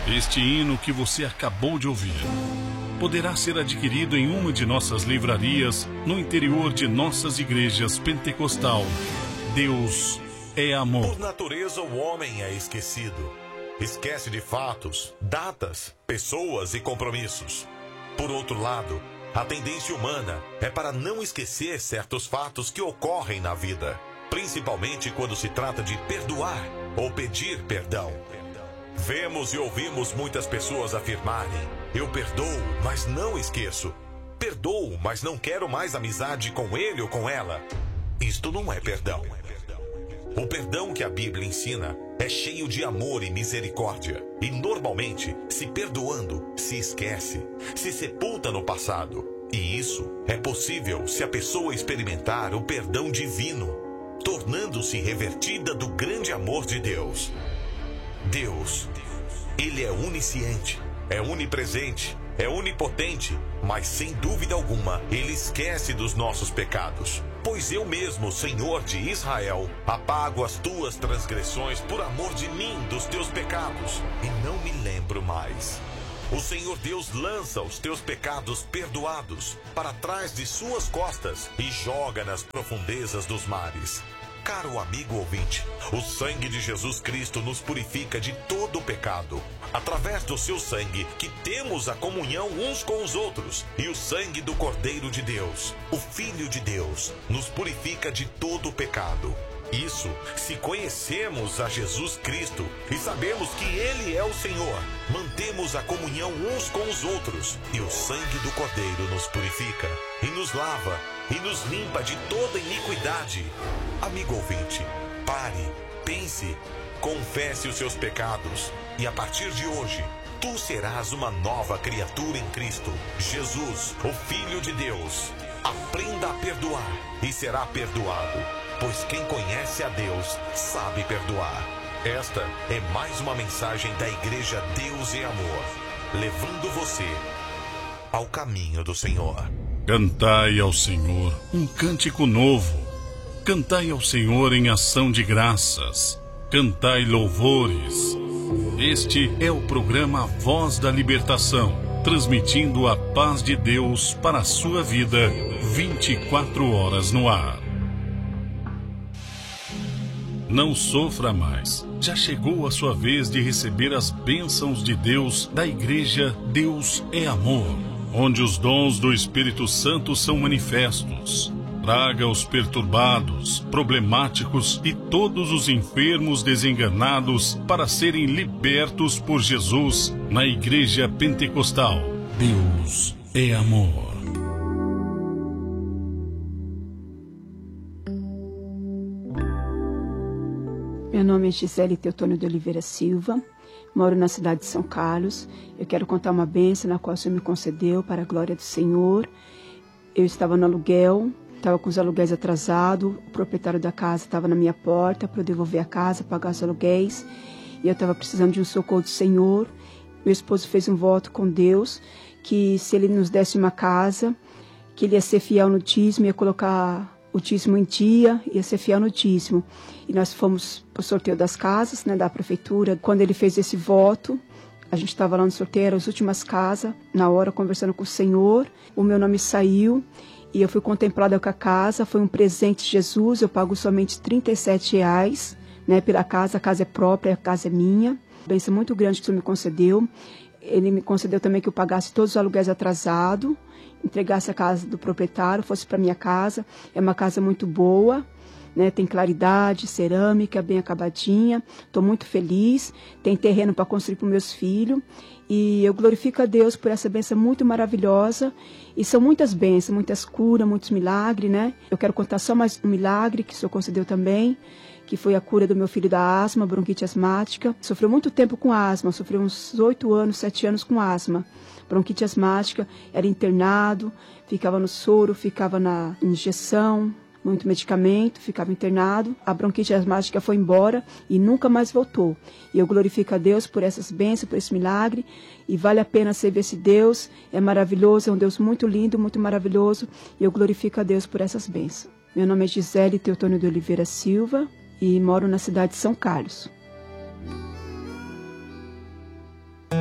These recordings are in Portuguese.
Este hino que você acabou de ouvir poderá ser adquirido em uma de nossas livrarias no interior de nossas igrejas pentecostal. Deus é amor. Por natureza, o homem é esquecido. Esquece de fatos, datas, pessoas e compromissos. Por outro lado, a tendência humana é para não esquecer certos fatos que ocorrem na vida, principalmente quando se trata de perdoar ou pedir perdão. Vemos e ouvimos muitas pessoas afirmarem: eu perdoo, mas não esqueço. Perdoo, mas não quero mais amizade com ele ou com ela. Isto não é perdão. O perdão que a Bíblia ensina é cheio de amor e misericórdia. E normalmente, se perdoando, se esquece, se sepulta no passado. E isso é possível se a pessoa experimentar o perdão divino, tornando-se revertida do grande amor de Deus. Deus, Ele é onisciente, é onipresente, é onipotente, mas sem dúvida alguma, Ele esquece dos nossos pecados. Pois eu mesmo, Senhor de Israel, apago as tuas transgressões por amor de mim, dos teus pecados, e não me lembro mais. O Senhor Deus lança os teus pecados perdoados para trás de suas costas e joga nas profundezas dos mares. Caro amigo ouvinte, o sangue de Jesus Cristo nos purifica de todo o pecado. Através do seu sangue que temos a comunhão uns com os outros. E o sangue do Cordeiro de Deus, o Filho de Deus, nos purifica de todo o pecado. Isso se conhecemos a Jesus Cristo e sabemos que Ele é o Senhor. Mantemos a comunhão uns com os outros. E o sangue do Cordeiro nos purifica e nos lava e nos limpa de toda iniquidade. Amigo ouvinte, pare, pense, confesse os seus pecados e a partir de hoje, tu serás uma nova criatura em Cristo. Jesus, o Filho de Deus. Aprenda a perdoar e será perdoado, pois quem conhece a Deus sabe perdoar. Esta é mais uma mensagem da Igreja Deus é Amor, levando você ao caminho do Senhor. Cantai ao Senhor um cântico novo. Cantai ao Senhor em ação de graças. Cantai louvores. Este é o programa Voz da Libertação, transmitindo a paz de Deus para a sua vida, 24 horas no ar. Não sofra mais. Já chegou a sua vez de receber as bênçãos de Deus da Igreja Deus é Amor, onde os dons do Espírito Santo são manifestos. Traga os perturbados, problemáticos e todos os enfermos desenganados para serem libertos por Jesus na Igreja Pentecostal. Deus é Amor. Meu nome é Gisele Teotônio de Oliveira Silva, moro na cidade de São Carlos. Eu quero contar uma bênção na qual o Senhor me concedeu para a glória do Senhor. Eu estava no aluguel, estava com os aluguéis atrasados, o proprietário da casa estava na minha porta para eu devolver a casa, pagar os aluguéis, e eu estava precisando de um socorro do Senhor. Meu esposo fez um voto com Deus, que se ele nos desse uma casa, que ele ia ser fiel no dízimo, ia colocar o dízimo em dia, ia ser fiel no dízimo. E nós fomos para o sorteio das casas, né, da prefeitura. Quando ele fez esse voto, a gente estava lá no sorteio, eram as últimas casas, na hora conversando com o Senhor, o meu nome saiu e eu fui contemplada com a casa. Foi um presente de Jesus, eu pago somente R$37, né, pela casa. A casa é própria, a casa é minha. Bênção muito grande que o Senhor me concedeu. Ele me concedeu também que eu pagasse todos os aluguéis atrasados, entregasse a casa do proprietário, fosse para minha casa. É uma casa muito boa, né? Tem claridade, cerâmica, bem acabadinha. Estou muito feliz. Tem terreno para construir para os meus filhos. E eu glorifico a Deus por essa bênção muito maravilhosa. E são muitas bênçãos, muitas curas, muitos milagres, né? Eu quero contar só mais um milagre que o Senhor concedeu também, que foi a cura do meu filho da asma, bronquite asmática. Sofreu muito tempo com asma, sofreu uns 8 anos, 7 anos com asma. Bronquite asmática, era internado, ficava no soro, ficava na injeção, muito medicamento, ficava internado. A bronquite asmática foi embora e nunca mais voltou. E eu glorifico a Deus por essas bênçãos, por esse milagre. E vale a pena servir esse Deus, é maravilhoso, é um Deus muito lindo, muito maravilhoso. E eu glorifico a Deus por essas bênçãos. Meu nome é Gisele Teotônio de Oliveira Silva e moro na cidade de São Carlos.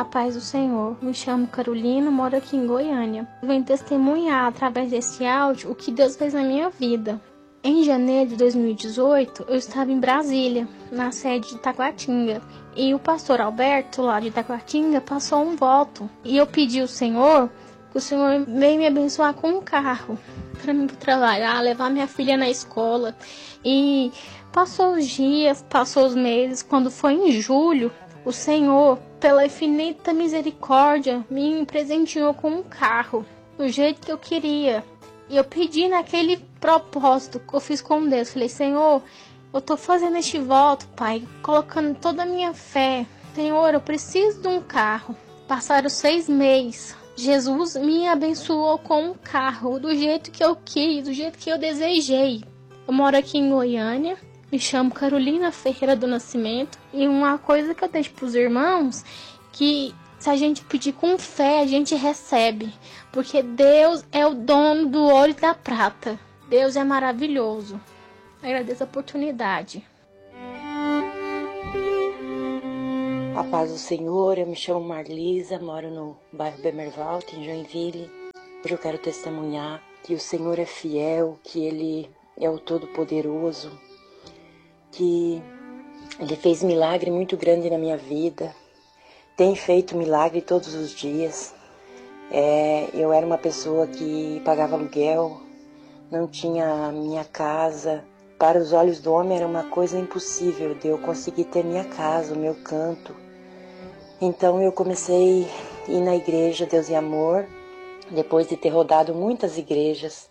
A paz do Senhor. Me chamo Carolina, moro aqui em Goiânia. Eu venho testemunhar através desse áudio o que Deus fez na minha vida. Em janeiro de 2018, eu estava em Brasília, na sede de Taguatinga. E o pastor Alberto, lá de Taguatinga, passou um voto. E eu pedi ao Senhor que o Senhor veio me abençoar com um carro para mim trabalhar, levar minha filha na escola. E passou os dias, passou os meses. Quando foi em julho, o Senhor, pela infinita misericórdia, me presenteou com um carro, do jeito que eu queria. E eu pedi naquele propósito que eu fiz com Deus. Falei, Senhor, eu estou fazendo este voto, Pai, colocando toda a minha fé. Senhor, eu preciso de um carro. Passaram 6 meses. Jesus me abençoou com um carro, do jeito que eu quis, do jeito que eu desejei. Eu moro aqui em Goiânia. Me chamo Carolina Ferreira do Nascimento. E uma coisa que eu deixo para os irmãos, que se a gente pedir com fé, a gente recebe. Porque Deus é o dono do ouro e da prata. Deus é maravilhoso. Agradeço a oportunidade. A paz do Senhor, eu me chamo Marlisa, moro no bairro Bemervalt, em Joinville. Hoje eu quero testemunhar que o Senhor é fiel, que Ele é o Todo-Poderoso, que Ele fez milagre muito grande na minha vida, tem feito milagre todos os dias. Eu era uma pessoa que pagava aluguel, não tinha minha casa. Para os olhos do homem era uma coisa impossível de eu conseguir ter minha casa, o meu canto. Então eu comecei a ir na igreja Deus e Amor, depois de ter rodado muitas igrejas,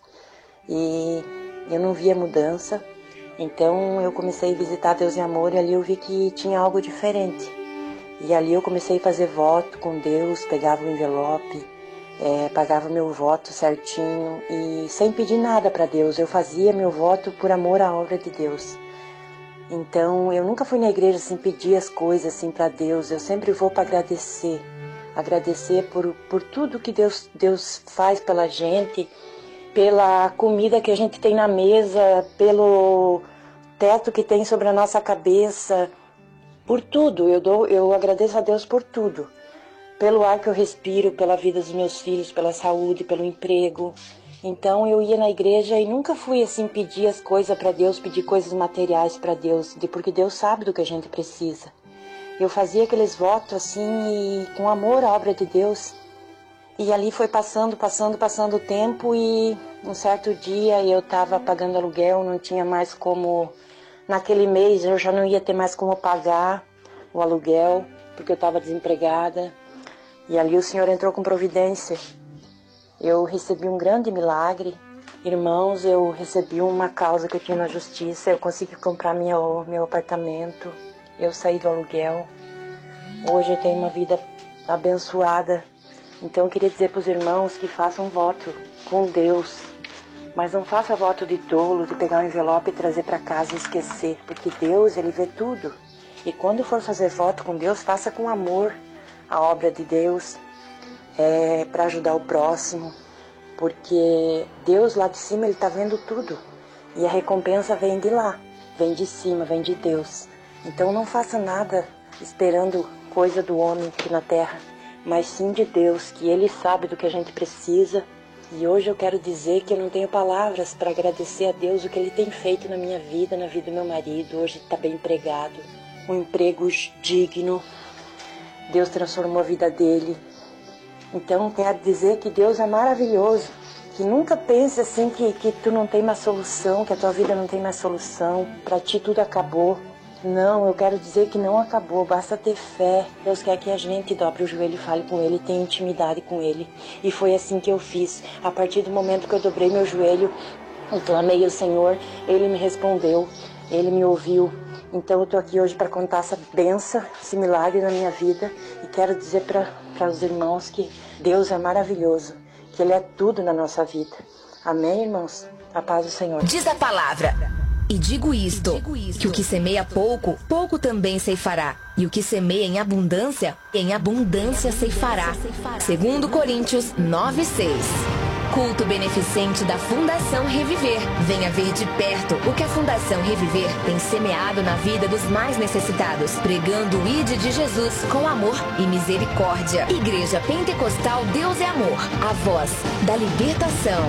e eu não via mudança. Então eu comecei a visitar Deus e Amor e ali eu vi que tinha algo diferente. E ali eu comecei a fazer voto com Deus, pegava o envelope, pagava meu voto certinho e sem pedir nada para Deus. Eu fazia meu voto por amor à obra de Deus. Então eu nunca fui na igreja assim pedir as coisas assim para Deus. Eu sempre vou para agradecer. Agradecer por tudo que Deus faz pela gente, pela comida que a gente tem na mesa, pelo teto que tem sobre a nossa cabeça, por tudo. Eu agradeço a Deus por tudo. Pelo ar que eu respiro, pela vida dos meus filhos, pela saúde, pelo emprego. Então eu ia na igreja e nunca fui assim pedir as coisas para Deus, pedir coisas materiais para Deus, porque Deus sabe do que a gente precisa. Eu fazia aqueles votos assim e com amor à obra de Deus. E ali foi passando o tempo e um certo dia eu estava pagando aluguel, não tinha mais como, naquele mês eu já não ia ter mais como pagar o aluguel, porque eu estava desempregada. E ali o Senhor entrou com providência. Eu recebi um grande milagre. Irmãos, eu recebi uma causa que eu tinha na justiça. Eu consegui comprar meu apartamento. Eu saí do aluguel. Hoje eu tenho uma vida abençoada. Então eu queria dizer para os irmãos que façam voto com Deus. Mas não faça voto de tolo, de pegar um envelope e trazer para casa e esquecer. Porque Deus, Ele vê tudo. E quando for fazer voto com Deus, faça com amor a obra de Deus, para ajudar o próximo, porque Deus lá de cima, Ele está vendo tudo, e a recompensa vem de lá, vem de cima, vem de Deus. Então não faça nada esperando coisa do homem aqui na terra, mas sim de Deus, que Ele sabe do que a gente precisa. E hoje eu quero dizer que eu não tenho palavras para agradecer a Deus o que Ele tem feito na minha vida, na vida do meu marido. Hoje está bem empregado, um emprego digno. Deus transformou a vida dele. Então quero dizer que Deus é maravilhoso. Que nunca pense assim que tu não tem mais solução, que a tua vida não tem mais solução. Para ti tudo acabou. Não, eu quero dizer que não acabou. Basta ter fé. Deus quer que a gente dobre o joelho e fale com Ele, tenha intimidade com Ele. E foi assim que eu fiz. A partir do momento que eu dobrei meu joelho, eu clamei ao Senhor, Ele me respondeu, Ele me ouviu. Então eu estou aqui hoje para contar essa bênção, esse milagre na minha vida. E quero dizer para os irmãos que Deus é maravilhoso, que Ele é tudo na nossa vida. Amém, irmãos? A paz do Senhor. Diz a palavra: e digo isto, que o que semeia pouco, pouco também ceifará. E o que semeia em abundância ceifará. 2 Coríntios 9:6. Culto beneficente da Fundação Reviver. Venha ver de perto o que a Fundação Reviver tem semeado na vida dos mais necessitados, pregando o ID de Jesus com amor e misericórdia. Igreja Pentecostal Deus é Amor, a voz da libertação.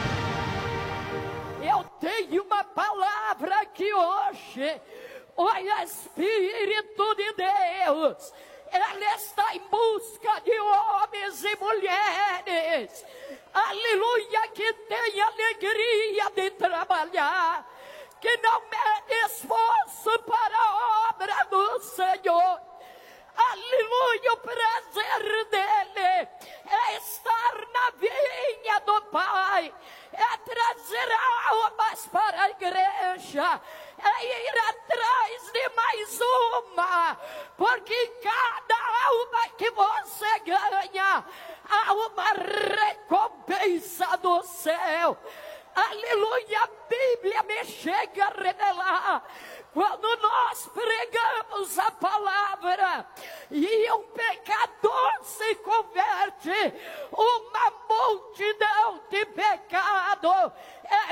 Eu tenho uma palavra aqui hoje. O Espírito de Deus, Ele está em busca de homens e mulheres, aleluia, que tem alegria de trabalhar, que não mede esforço para a obra do Senhor. Aleluia, o prazer dele é estar na vinha do Pai, é trazer almas para a igreja, é ir atrás de mais uma, porque cada alma que você ganha, há uma recompensa do céu. Aleluia, a Bíblia me chega a revelar, quando nós pregamos a palavra e um pecador se converte, uma multidão de pecado é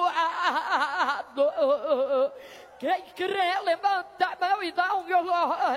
perdoado. Quem crê, levanta a mão e dá um glória.